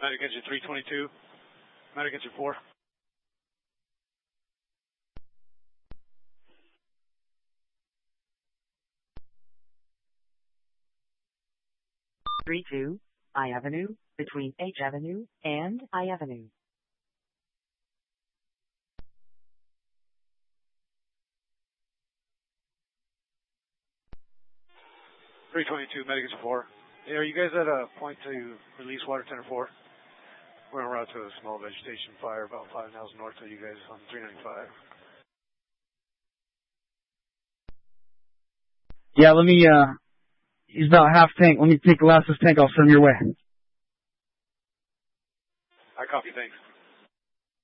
Medic engine 322. Medic engine 4. Three two, I Avenue, between H Avenue and I Avenue. 322, Medic engine 4. Hey, are you guys at a point to release water tender 4? We're en route to a small vegetation fire about 5 miles north of you guys on 395. Yeah, let me, he's about half tank. Let me take the last of this tank. I'll send him your way. I copy, thanks.